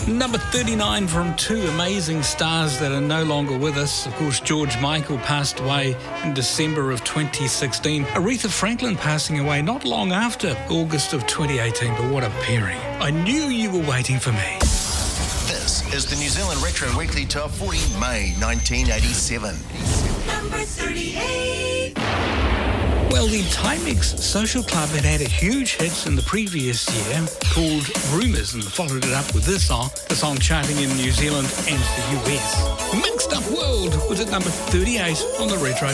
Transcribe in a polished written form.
Number 39 from two amazing stars that are no longer with us. Of course, George Michael passed away in December of 2016. Aretha Franklin passing away not long after August of 2018. But what a pairing. I knew you were waiting for me. This is the New Zealand Retro Weekly Top 40, May 1987. Number 38. Well, the Timex Social Club had a huge hit in the previous year called Rumours and followed it up with this song, the song charting in New Zealand and the US. Mixed Up World was at number 38 on the Retro